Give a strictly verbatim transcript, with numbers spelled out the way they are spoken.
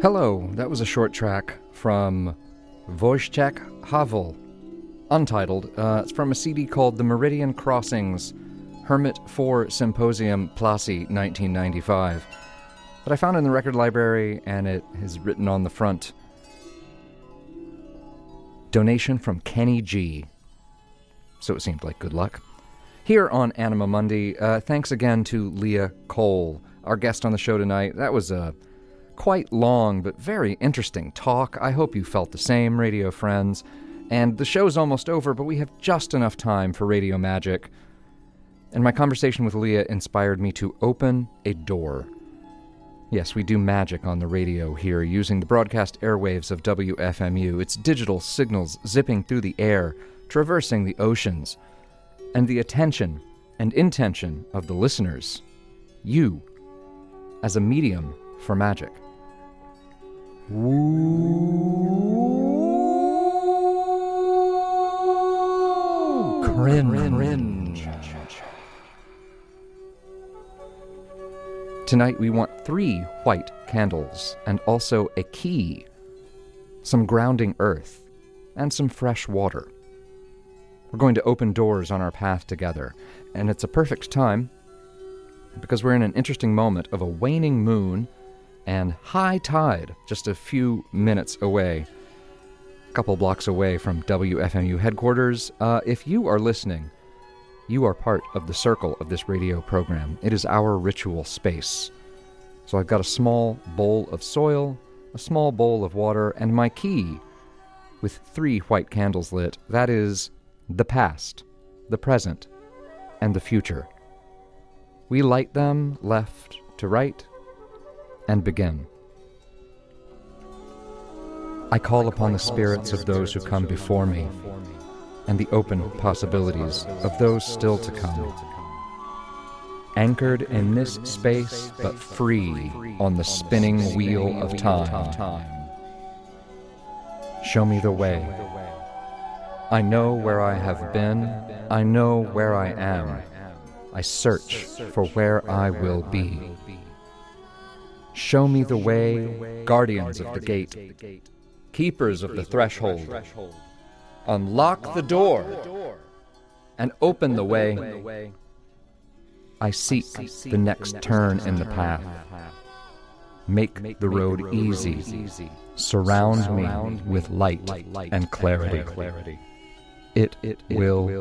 Hello, that was a short track from Wojciech Havel, untitled. Uh, it's from a C D called The Meridian Crossings, Hermit four Symposium Plassey, nineteen ninety-five, that I found in the record library, and it is written on the front, donation from Kenny G. So it seemed like good luck. Here on Anima Mundi, uh, thanks again to Leah Cole, our guest on the show tonight. That was a quite long but very interesting talk. I hope you felt the same, radio friends. And the show's almost over, but we have just enough time for Radio Magic. And my conversation with Leah inspired me to open a door. Yes, we do magic on the radio here, using the broadcast airwaves of W F M U, its digital signals zipping through the air, traversing the oceans, and the attention and intention of the listeners, you, as a medium for magic. Ooh, cringe. Tonight we want three white candles and also a key, some grounding earth, and some fresh water. We're going to open doors on our path together, and it's a perfect time because we're in an interesting moment of a waning moon and high tide just a few minutes away, a couple blocks away from W F M U headquarters. Uh, if you are listening, you are part of the circle of this radio program. It is our ritual space. So I've got a small bowl of soil, a small bowl of water, and my key with three white candles lit. That is the past, the present, and the future. We light them left to right and begin. I call upon the spirits of those who come before me and the open possibilities of those still to come. Anchored in this space, but free on the spinning wheel of time. Show me the way. I know where I have been. I know where I am. I search for where I will be. Show me the way, guardians of the gate, keepers of the threshold. Unlock the door and open the way. I seek the next turn in the path. Make the road easy. Surround me with light and clarity. It will